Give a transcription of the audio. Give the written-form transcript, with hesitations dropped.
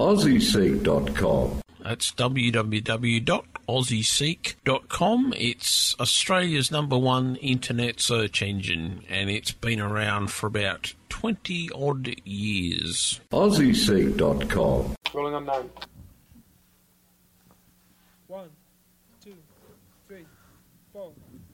AussieSeek.com. That's www.aussieseek.com. It's Australia's #1 internet search engine, and it's been around for about 20-odd years. AussieSeek.com. Rolling unknown. 1, 2, 3, 4.